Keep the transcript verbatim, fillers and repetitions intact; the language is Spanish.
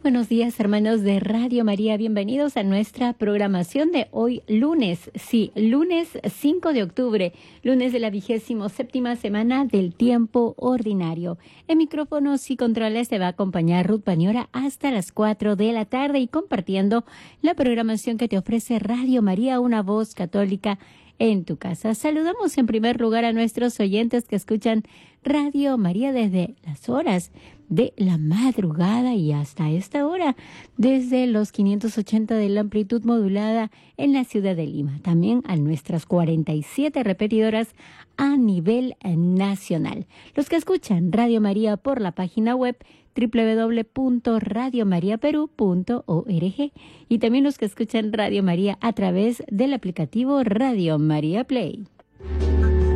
buenos días, hermanos de Radio María. Bienvenidos a nuestra programación de hoy, lunes. Sí, lunes cinco de octubre, lunes de la vigésimo séptima semana del tiempo ordinario. En micrófonos y controles te va a acompañar Ruth Paniora hasta las cuatro de la tarde y compartiendo la programación que te ofrece Radio María, una voz católica en tu casa. Saludamos en primer lugar a nuestros oyentes que escuchan Radio María desde las horas de la madrugada y hasta esta hora, desde los quinientos ochenta de la amplitud modulada en la ciudad de Lima. También a nuestras cuarenta y siete repetidoras a nivel nacional. Los que escuchan Radio María por la página web doble u doble u doble u punto radio maría perú punto org y también los que escuchan Radio María a través del aplicativo Radio María Play.